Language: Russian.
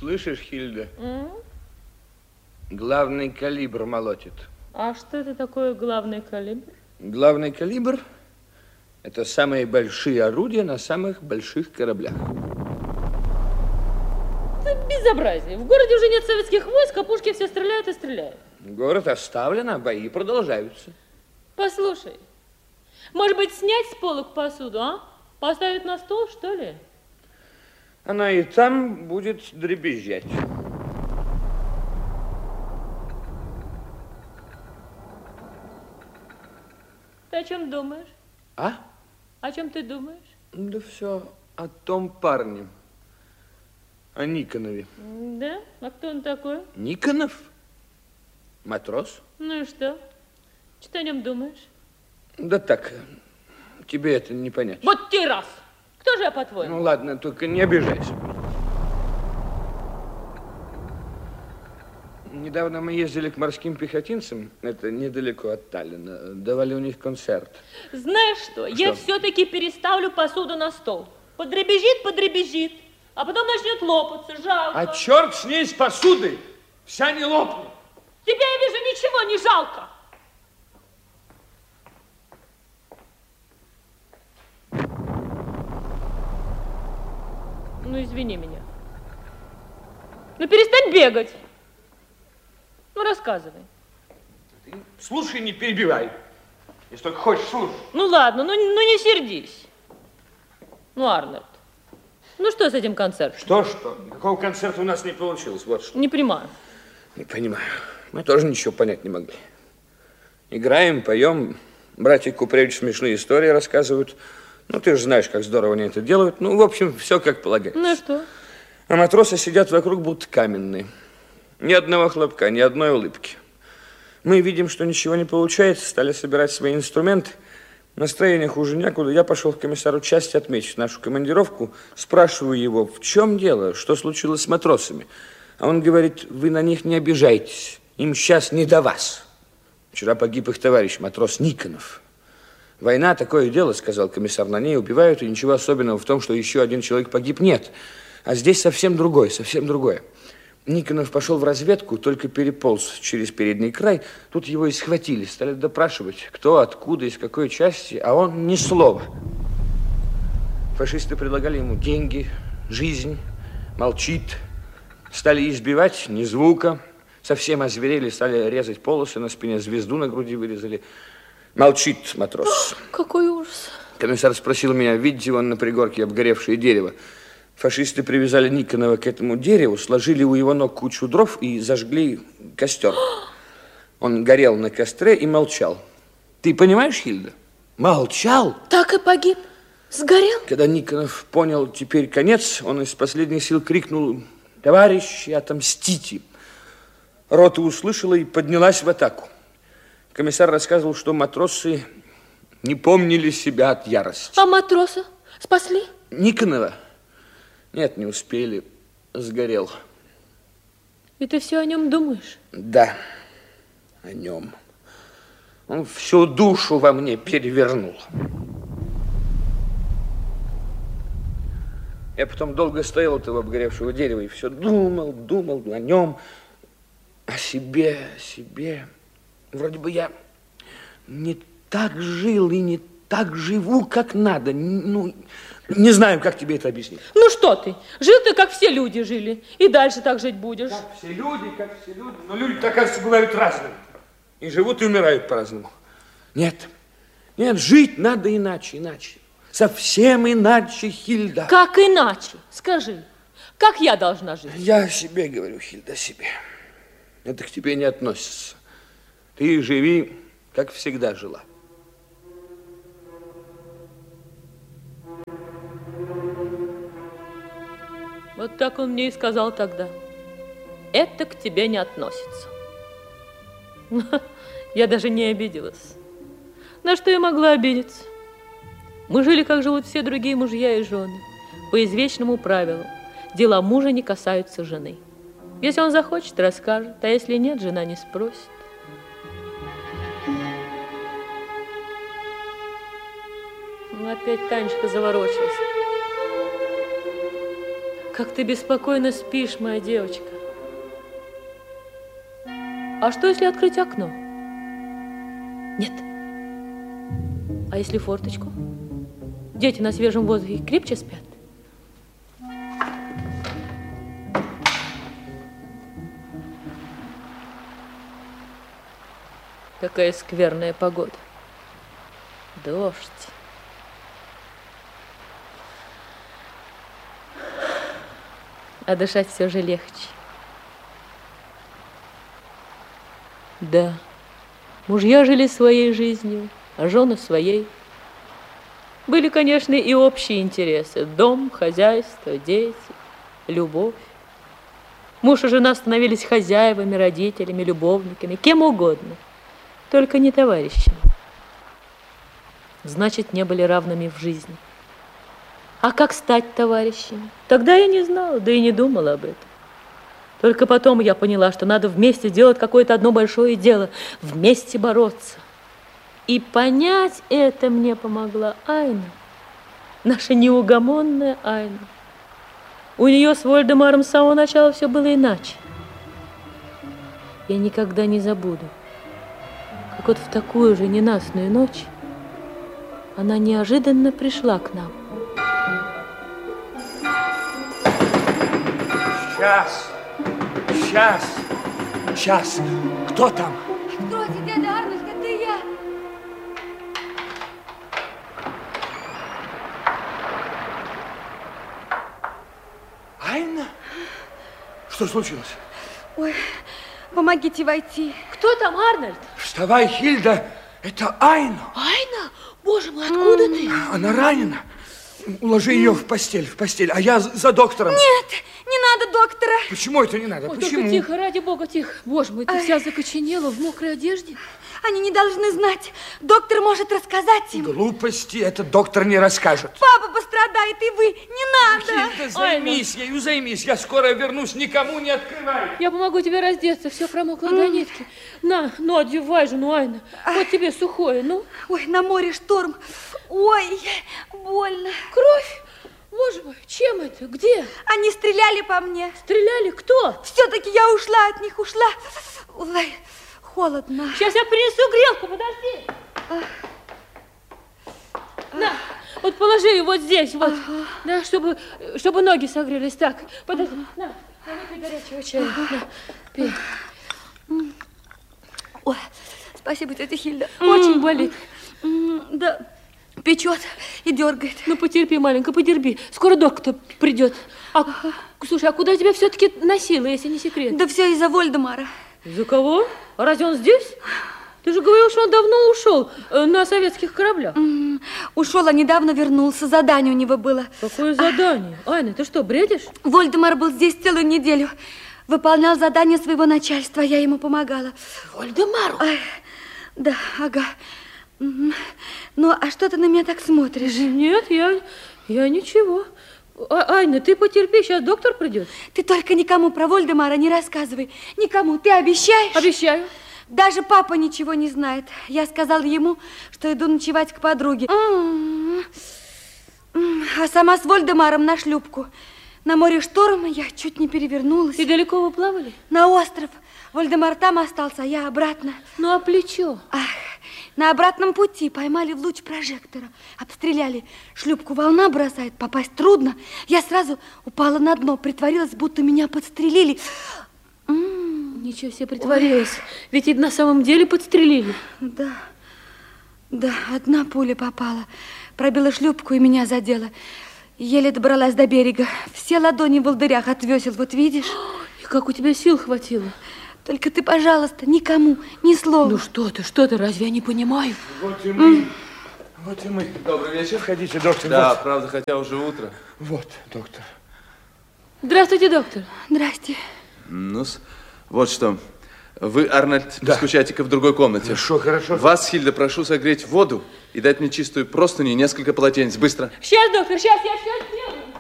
Слышишь, Хильда? Главный калибр молотит. А что это такое главный калибр? Главный калибр – это самые большие орудия на самых больших кораблях. Это безобразие. В городе уже нет советских войск, а пушки все стреляют и стреляют. Город оставлен, а бои продолжаются. Послушай, может быть, снять с полок посуду, а? Поставить на стол, что ли? Она и там будет дребезжать. Ты о чем думаешь? А? О чем ты думаешь? Да все о том парне, о Никонове. Да? А кто он такой? Никонов? Матрос? Ну и что? Что ты о нем думаешь? Да так, тебе это не понять. Вот те раз! Кто же я, по-твоему? Ну ладно, только не обижайся. Недавно мы ездили к морским пехотинцам, это недалеко от Таллина, давали у них концерт. Знаешь что? Я все-таки переставлю посуду на стол. Подребезжит, а потом начнет лопаться, жалко. А черт с ней, с посудой, вся не лопнет. Тебе, я вижу, ничего не жалко. Ну, извини меня. Ну, перестань бегать. Ну, рассказывай. Ты слушай, не перебивай. Если только хочешь, слушай. Ну, ладно, ну не сердись. Ну, Арнольд, ну что с этим концертом? Что? Никакого концерта у нас не получилось, вот что. Не понимаю. Не понимаю. Мы тоже ничего понять не могли. Играем, поем. Братья Купревич смешные истории рассказывают. Ну, ты же знаешь, как здорово они это делают. Ну, в общем, все как полагается. Ну и что? А матросы сидят вокруг, будто каменные. Ни одного хлопка, ни одной улыбки. Мы видим, что ничего не получается, стали собирать свои инструменты. Настроение хуже некуда. Я пошел к комиссару части отметить нашу командировку. Спрашиваю его, в чем дело, что случилось с матросами. А он говорит, вы на них не обижайтесь. Им сейчас не до вас. Вчера погиб их товарищ, матрос Никонов. Война, такое дело, сказал комиссар, на ней убивают, и ничего особенного в том, что еще один человек погиб, нет. А здесь совсем другое, совсем другое. Никонов пошел в разведку, только переполз через передний край. Тут его и схватили, стали допрашивать, кто, откуда, из какой части, а он ни слова. Фашисты предлагали ему деньги, жизнь, молчит. Стали избивать, ни звука. Совсем озверели, стали резать полосы на спине, звезду на груди вырезали. Молчит матрос. Какой ужас. Комиссар спросил меня, видите вон на пригорке обгоревшее дерево. Фашисты привязали Никонова к этому дереву, сложили у его ног кучу дров и зажгли костер. Он горел на костре и молчал. Ты понимаешь, Хильда? Молчал. Так и погиб? Сгорел? Когда Никонов понял, теперь конец, он из последних сил крикнул, товарищи, отомстите. Рота услышала и поднялась в атаку. Комиссар рассказывал, что матросы не помнили себя от ярости. А матроса спасли? Никонова? Нет, не успели. Сгорел. И ты все о нем думаешь? Да, о нем. Он всю душу во мне перевернул. Я потом долго стоял у этого обгоревшего дерева и все думал о нем, о себе. Вроде бы я не так жил и не так живу, как надо. Ну, не знаю, как тебе это объяснить. Ну что ты? Жил ты, как все люди жили. И дальше так жить будешь. Как все люди. Но люди-то, оказывается, бывают разными. И живут, и умирают по-разному. Нет, жить надо иначе. Совсем иначе, Хильда. Как иначе? Скажи, как я должна жить? Я о себе говорю, Хильда, о себе. Это к тебе не относится. Ты живи, как всегда жила. Вот так он мне и сказал тогда. Это к тебе не относится. Я даже не обиделась. На что я могла обидеться? Мы жили, как живут все другие мужья и жены. По извечному правилу. Дела мужа не касаются жены. Если он захочет, расскажет. А если нет, жена не спросит. Ну, опять Танечка заворочилась. Как ты беспокойно спишь, моя девочка. А что, если открыть окно? Нет. А если форточку? Дети на свежем воздухе крепче спят. Какая скверная погода. Дождь. А дышать все же легче. Да, мужья жили своей жизнью, а жены своей. Были, конечно, и общие интересы. Дом, хозяйство, дети, любовь. Муж и жена становились хозяевами, родителями, любовниками, кем угодно. Только не товарищами. Значит, не были равными в жизни. А как стать товарищами? Тогда я не знала, да и не думала об этом. Только потом я поняла, что надо вместе делать какое-то одно большое дело, вместе бороться. И понять это мне помогла Айна, наша неугомонная Айна. У нее с Вольдемаром с самого начала все было иначе. Я никогда не забуду, как вот в такую же ненастную ночь она неожиданно пришла к нам. Сейчас. Кто там? Откройте, дядя Арнольд, это я. Айна? Что случилось? Ой, помогите войти. Кто там, Арнольд? Вставай, Хильда, это Айна. Айна? Боже мой, откуда ты? Она ранена. Уложи ее в постель, а я за доктором. Нет, не надо доктора. Почему это не надо? Ой, Почему? только тихо, ради бога, тихо. Боже мой, ты вся закоченела в мокрой одежде. Они не должны знать. Доктор может рассказать им. Глупости этот доктор не расскажет. Папа пострадает, и вы. Не надо. Хильда, займись. Я скоро вернусь, никому не открывай. Я помогу тебе раздеться, все промокло до нитки. На, ну одевай же, ну, Айна. Вот тебе сухое, ну. Ой, на море шторм. Ой, больно. Кровь? Боже мой, чем это? Где? Они стреляли по мне. Стреляли? Кто? Все-таки я ушла от них, ушла. Ой, холодно. Сейчас я принесу грелку, подожди. На, вот положи ее вот здесь, вот. Да, чтобы ноги согрелись. Так, подожди. На, выпей горячего чая. На, пей. Ой, спасибо, тетя Хильда. Очень болит. Да, печет и дергает. Ну, потерпи, маленько, потерпи. Скоро доктор придет. Слушай, а куда тебя все-таки носило, если не секрет? Да все из-за Вольдемара. Из-за кого? А разве он здесь? Ты же говорил, что он давно ушел на советских кораблях. Ушел, а недавно вернулся. Задание у него было. Какое задание? Айна, ты что, бредишь? Вольдемар был здесь целую неделю. Выполнял задание своего начальства, я ему помогала. Вольдемару? Да, ага. Ну, а что ты на меня так смотришь? Нет, я ничего. Айна, ты потерпи, сейчас доктор придет. Ты только никому про Вольдемара не рассказывай. Никому. Ты обещаешь? Обещаю. Даже папа ничего не знает. Я сказала ему, что иду ночевать к подруге. А сама с Вольдемаром на шлюпку. На море шторма я чуть не перевернулась. И далеко вы плавали? На остров. Вольдемар там остался, а я обратно. Ну, а плечо? На обратном пути поймали в луч прожектора. Обстреляли. Шлюпку волна бросает, попасть трудно. Я сразу упала на дно, притворилась, будто меня подстрелили. Ничего себе, притворилась. Ведь и на самом деле подстрелили. Да, одна пуля попала. Пробила шлюпку и меня задела. Еле добралась до берега. Все ладони в волдырях от весел, вот видишь? И как у тебя сил хватило? Только ты, пожалуйста, никому ни слова. Ну что ты, разве я не понимаю? Вот и мы. Добрый вечер. Входите, доктор. Да, вот. правда, хотя уже утро. Вот, доктор. Здравствуйте, доктор. Здрасте. Ну-с, вот что. Вы, Арнольд, Да. скучайте-ка в другой комнате. Хорошо. Вас, Хильда, прошу согреть воду и дать мне чистую простыню и несколько полотенец. Быстро. Сейчас, доктор, сейчас, я все сделаю.